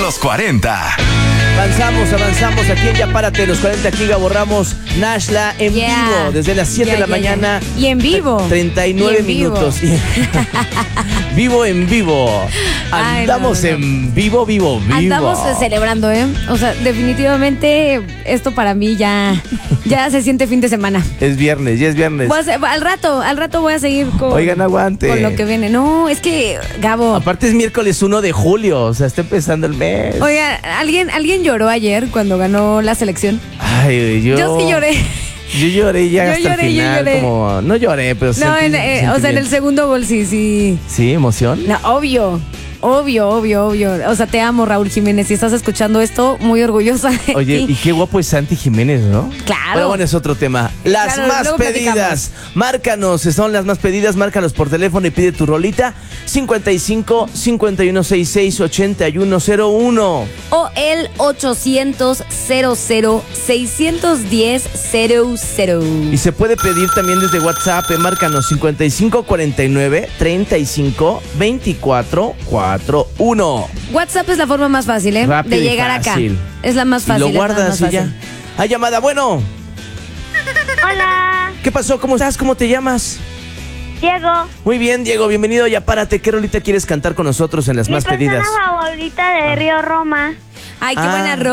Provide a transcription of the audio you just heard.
los 40. Avanzamos aquí en Ya Párate, los 40, aquí Gabo Ramos, Nashla, en vivo, desde las 7 de la mañana. Y en vivo. 39 minutos. Vivo en vivo. Andamos en vivo. Andamos celebrando, ¿eh? O sea, definitivamente esto para mí ya se siente fin de semana. Es viernes, ya es viernes. Al rato voy a seguir con... Oigan, aguante. Con lo que viene. No, es que, Gabo... Aparte es miércoles 1 de julio, o sea, está empezando el mes. Oiga, ¿alguien lloró ayer cuando ganó la selección? Ay, Yo sí lloré. Yo lloré ya hasta el final, como... No lloré, pero no, en el segundo gol sí. ¿Sí? ¿Emoción? No, obvio. O sea, te amo, Raúl Jiménez. Si estás escuchando esto, muy orgullosa de Oye, ti. y qué guapo es Santi Jiménez, ¿no? Claro. Pero bueno, es otro tema. Las Claro, más luego pedidas. platicamos. Márcanos, son las más pedidas. Márcanos por teléfono y pide tu rolita. 55 5166 8101. O el 800 00 610 00. Y se puede pedir también desde WhatsApp. Márcanos 55 49 35 24 41. WhatsApp es la forma más fácil, ¿eh? Rápido de y llegar fácil. acá. Es la más fácil. Lo es la guardas más y ya. fácil. Hay llamada, bueno. Hola, ¿Qué pasó? ¿Cómo estás? ¿Cómo te llamas? Diego. Muy bien, Diego, bienvenido. Ya párate. ¿Qué rolita quieres cantar con nosotros en las más pedidas? Mi persona favorita de Río Roma. Ay, qué buena